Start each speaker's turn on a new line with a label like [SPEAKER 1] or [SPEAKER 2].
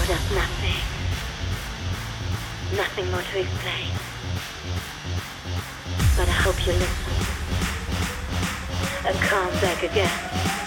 [SPEAKER 1] There's nothing more to explain. But I hope you listen and come back again.